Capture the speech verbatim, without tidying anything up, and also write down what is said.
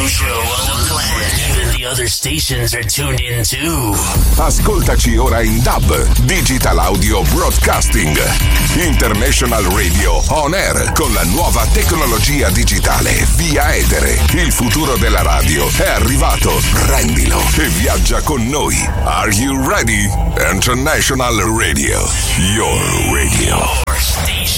radio show on the planet. Even the other stations are tuned in too. Ascoltaci ora in D A B, Digital Audio Broadcasting. International Radio On Air con la nuova tecnologia digitale via etere. Il futuro della radio è arrivato. Prendilo e viaggia con noi. Are you ready? International Radio. Your radio.